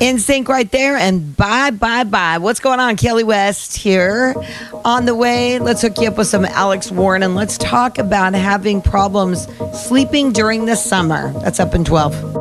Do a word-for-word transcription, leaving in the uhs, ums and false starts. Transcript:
In sync right there, and bye, bye, bye. What's going on? Kelly West here. On the way, let's hook you up with some Alex Warren, and let's talk about having problems sleeping during the summer. That's up in twelve.